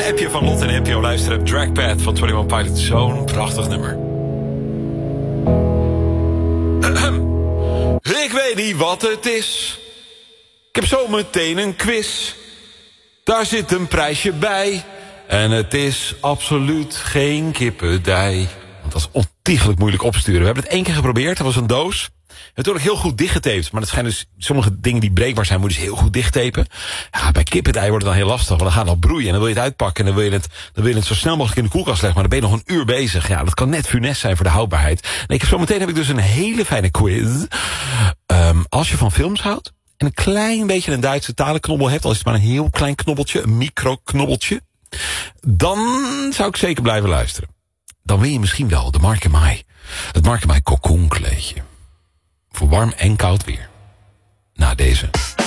appje van Lot en NPO luisteren. Dragpad van 21 Pilots. Zo'n prachtig nummer. Ik weet niet wat het is. Ik heb zo meteen een quiz. Daar zit een prijsje bij. En het is absoluut geen kippendij. Want dat is ontiegelijk moeilijk opsturen. We hebben het 1 keer geprobeerd. Dat was een doos. Natuurlijk heel goed dichtgetaped. Maar dat schijnt dus sommige dingen die breekbaar zijn, moet je dus heel goed dichttapen. Ja, bij kippendij wordt het dan heel lastig. Want dan gaat het al broeien. En dan wil je het uitpakken. En dan wil je het zo snel mogelijk in de koelkast leggen. Maar dan ben je nog een uur bezig. Ja, dat kan net funest zijn voor de houdbaarheid. Nee, zometeen heb ik dus een hele fijne quiz. Als je van films houdt. En een klein beetje een Duitse talenknobbel hebt. Al is het maar een heel klein knobbeltje. Een microknobbeltje. Dan zou ik zeker blijven luisteren. Dan win je misschien wel de Mark & My. Het Mark & My cocoon kleedje. Voor warm en koud weer. Na deze.